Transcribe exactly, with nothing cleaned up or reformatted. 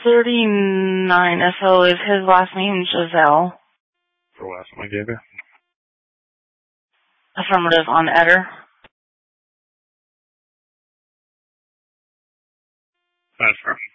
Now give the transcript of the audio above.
thirty-nine. So is his last name Giselle? The last one I gave you? Affirmative on Eder. That's right.